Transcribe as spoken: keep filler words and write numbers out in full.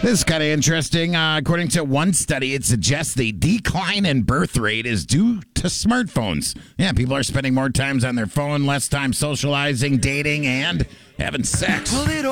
This is kind of interesting. Uh, according to one study, it suggests the decline in birth rate is due to smartphones. Yeah, people are spending more times on their phone, less time socializing, dating, and having sex. Pull it